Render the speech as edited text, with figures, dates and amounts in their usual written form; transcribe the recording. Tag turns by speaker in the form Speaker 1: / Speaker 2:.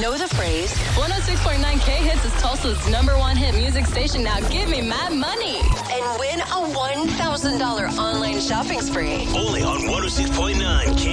Speaker 1: know the phrase.
Speaker 2: 106.9 K-Hits is Tulsa's #1 hit music station. Now give me my money.
Speaker 1: And win a $1,000 online shopping spree.
Speaker 3: Only on 106.9 K.